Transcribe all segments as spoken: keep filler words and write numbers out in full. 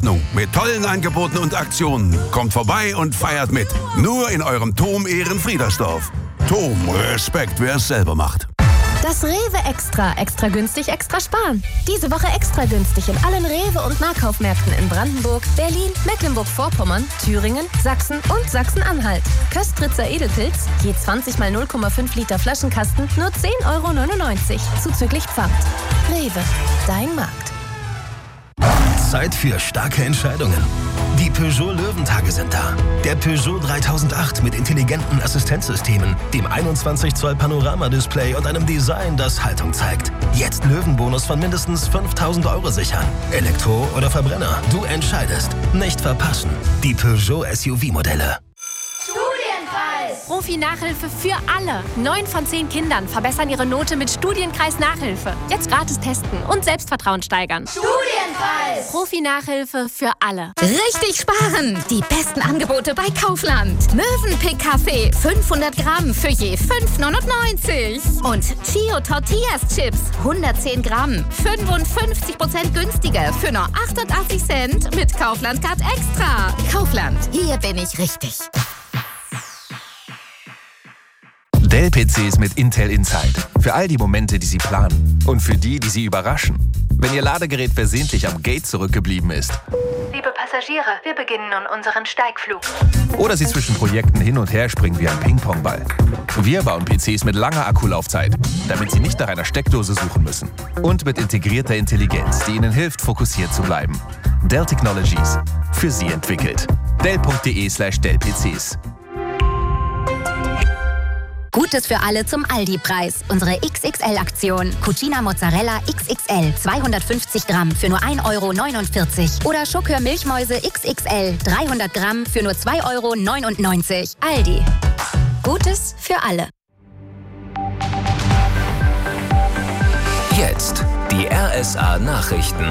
Ordnung mit tollen Angeboten und Aktionen. Kommt vorbei und feiert mit. Nur in eurem Thom Ehrenfriedersdorf. Thom, Respekt, wer es selber macht. Das Rewe Extra. Extra günstig, extra sparen. Diese Woche extra günstig in allen Rewe- und Nahkaufmärkten in Brandenburg, Berlin, Mecklenburg-Vorpommern, Thüringen, Sachsen und Sachsen-Anhalt. Köstritzer Edelpilz, je zwanzig mal null Komma fünf Liter Flaschenkasten, nur zehn Euro neunundneunzig. Zuzüglich Pfand. Rewe, dein Markt. Zeit für starke Entscheidungen. Die Peugeot Löwentage sind da. Der Peugeot dreitausendacht mit intelligenten Assistenzsystemen, dem einundzwanzig Zoll Panoramadisplay und einem Design, das Haltung zeigt. Jetzt Löwenbonus von mindestens fünftausend Euro sichern. Elektro oder Verbrenner, du entscheidest. Nicht verpassen. Die Peugeot S U V-Modelle. Profi-Nachhilfe für alle. Neun von zehn Kindern verbessern ihre Note mit Studienkreis-Nachhilfe. Jetzt gratis testen und Selbstvertrauen steigern. Studienkreis! Profi-Nachhilfe für alle. Richtig sparen! Die besten Angebote bei Kaufland. Mövenpick-Kaffee, fünfhundert Gramm für je fünf neunundneunzig. Und Chio Tortillas Chips, hundertzehn Gramm, fünfundfünfzig Prozent günstiger für nur achtundachtzig Cent mit Kaufland-Card Extra. Kaufland, hier bin ich richtig. Dell-P Cs mit Intel Inside. Für all die Momente, die Sie planen. Und für die, die Sie überraschen. Wenn Ihr Ladegerät versehentlich am Gate zurückgeblieben ist. Liebe Passagiere, wir beginnen nun unseren Steigflug. Oder Sie zwischen Projekten hin und her springen wie ein Ping-Pong-Ball. Wir bauen P Cs mit langer Akkulaufzeit, damit Sie nicht nach einer Steckdose suchen müssen. Und mit integrierter Intelligenz, die Ihnen hilft, fokussiert zu bleiben. Dell Technologies. Für Sie entwickelt. Dell.de slash Dell-PCs. Gutes für alle zum Aldi-Preis. Unsere X X L-Aktion. Cucina Mozzarella X X L zweihundertfünfzig Gramm für nur ein Euro neunundvierzig. Oder Schokör Milchmäuse X X L dreihundert Gramm für nur zwei Euro neunundneunzig. Aldi. Gutes für alle. Jetzt die R S A-Nachrichten.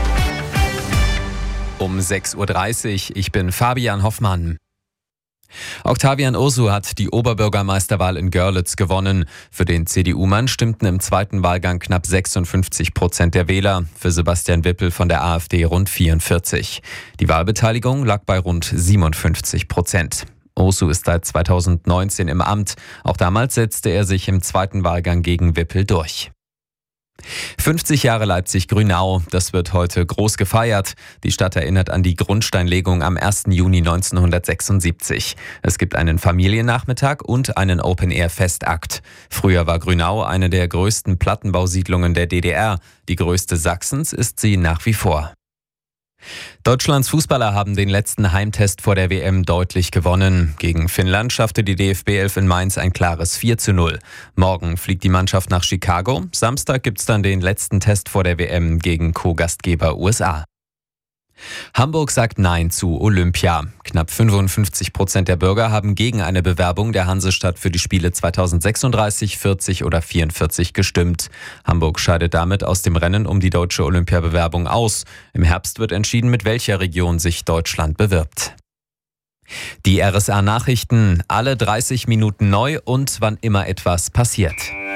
Um sechs Uhr dreißig, ich bin Fabian Hoffmann. Octavian Ursu hat die Oberbürgermeisterwahl in Görlitz gewonnen. Für den C D U-Mann stimmten im zweiten Wahlgang knapp sechsundfünfzig Prozent der Wähler, für Sebastian Wippel von der AfD rund vierundvierzig. Die Wahlbeteiligung lag bei rund siebenundfünfzig Prozent. Ursu ist seit zweitausendneunzehn im Amt. Auch damals setzte er sich im zweiten Wahlgang gegen Wippel durch. fünfzig Jahre Leipzig-Grünau, das wird heute groß gefeiert. Die Stadt erinnert an die Grundsteinlegung am ersten Juni neunzehnhundertsechsundsiebzig. Es gibt einen Familiennachmittag und einen Open-Air-Festakt. Früher war Grünau eine der größten Plattenbausiedlungen der D D R. Die größte Sachsens ist sie nach wie vor. Deutschlands Fußballer haben den letzten Heimtest vor der W M deutlich gewonnen. Gegen Finnland schaffte die D F B elf in Mainz ein klares vier zu null. Morgen fliegt die Mannschaft nach Chicago. Samstag gibt's dann den letzten Test vor der W M gegen Co-Gastgeber U S A. Hamburg sagt Nein zu Olympia. Knapp fünfundfünfzig Prozent der Bürger haben gegen eine Bewerbung der Hansestadt für die Spiele zweitausendsechsunddreißig, vierzig oder vierundvierzig gestimmt. Hamburg scheidet damit aus dem Rennen um die deutsche Olympiabewerbung aus. Im Herbst wird entschieden, mit welcher Region sich Deutschland bewirbt. Die R S A-Nachrichten, alle dreißig Minuten neu und wann immer etwas passiert.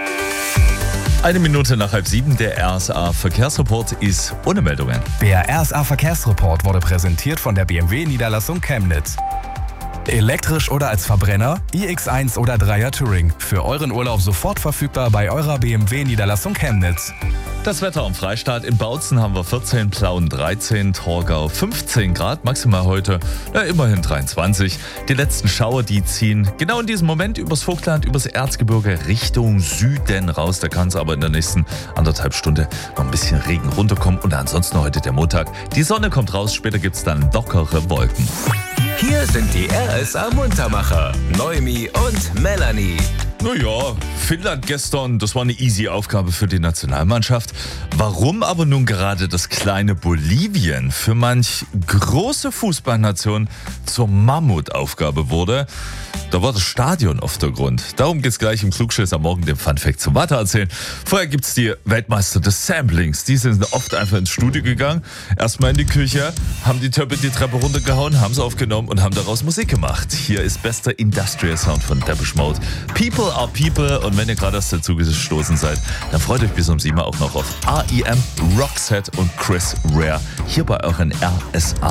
Eine Minute nach halb sieben, der R S A-Verkehrsreport ist ohne Meldungen. Der R S A-Verkehrsreport wurde präsentiert von der B M W-Niederlassung Chemnitz. Elektrisch oder als Verbrenner, i X eins oder Dreier Touring. Für euren Urlaub sofort verfügbar bei eurer B M W-Niederlassung Chemnitz. Das Wetter am Freistaat: in Bautzen haben wir vierzehn, Plauen dreizehn, Torgau fünfzehn Grad, maximal heute ja, immerhin dreiundzwanzig. Die letzten Schauer, die ziehen genau in diesem Moment übers Vogtland, übers Erzgebirge Richtung Süden raus. Da kann es aber in der nächsten anderthalb Stunde noch ein bisschen Regen runterkommen. Und ansonsten heute der Montag. Die Sonne kommt raus, später gibt es dann lockere Wolken. Hier sind die R S A-Muntermacher, Noemi und Melanie. Naja, Finnland gestern, das war eine easy Aufgabe für die Nationalmannschaft. Warum aber nun gerade das kleine Bolivien für manch große Fußballnation zur Mammutaufgabe wurde, da war das Stadion oft der Grund. Darum geht's gleich im Klugschiss am Morgen, dem Funfact zum Weitererzählen. Vorher gibt's die Weltmeister des Samplings. Die sind oft einfach ins Studio gegangen, erstmal in die Küche, haben die Töpfe die Treppe runtergehauen, haben es aufgenommen und haben daraus Musik gemacht. Hier ist bester Industrial Sound von Depeche Mode. People are People. Und wenn ihr gerade erst dazu gestoßen seid, dann freut euch bis um sieben auch noch auf R E M, Roxette und Chris Rea hier bei euren R S A